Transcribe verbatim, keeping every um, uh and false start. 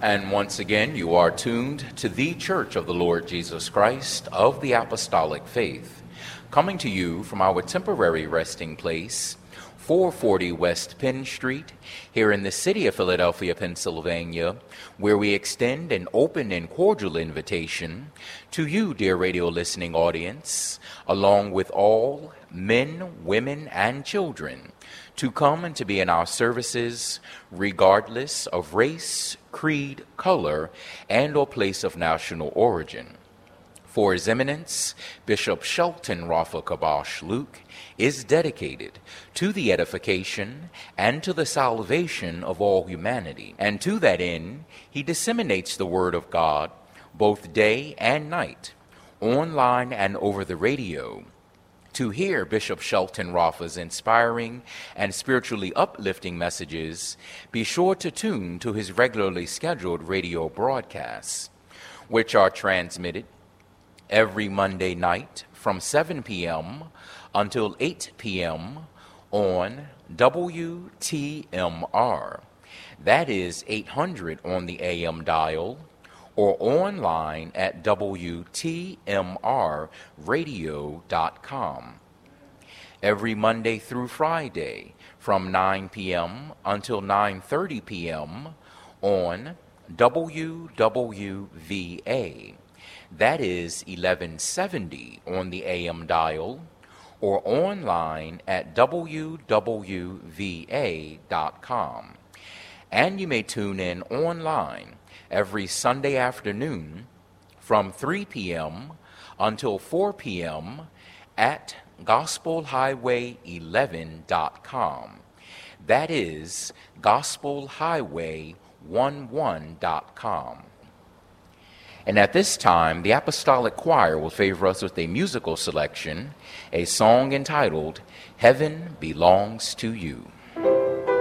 And once again, you are tuned to the Church of the Lord Jesus Christ of the Apostolic Faith, coming to you from our temporary resting place, four forty West Penn Street, here in the city of Philadelphia, Pennsylvania, where we extend an open and cordial invitation to you, dear radio listening audience, along with all men, women, and children, to come and to be in our services regardless of race, creed, color, and or place of national origin. For His Eminence, Bishop Shelton Rafa Kabosh Luke is dedicated to the edification and to the salvation of all humanity. And to that end, he disseminates the Word of God both day and night, online and over the radio. To hear Bishop Shelton Rafa's inspiring and spiritually uplifting messages, be sure to tune to his regularly scheduled radio broadcasts, which are transmitted every Monday night from seven p.m. until eight p.m. on W T M R. That is eight hundred on the A M dial, or online at W T M R radio dot com. Every Monday through Friday from nine p.m. until nine thirty p.m. on W W V A. That is eleven seventy on the A M dial, or online at W W V A dot com. And you may tune in online every Sunday afternoon from three p.m. until four p.m. at gospel highway eleven dot com. That is gospel highway eleven dot com. And at this time, the Apostolic Choir will favor us with a musical selection, a song entitled, Heaven Belongs to You.